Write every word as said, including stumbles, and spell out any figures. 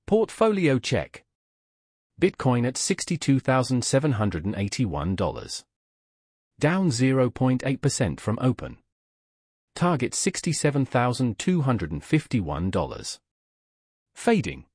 Portfolio check. Bitcoin at sixty-two thousand seven hundred eighty-one dollars. Down zero point eight percent from open. Target sixty-seven thousand two hundred fifty-one dollars. Fading.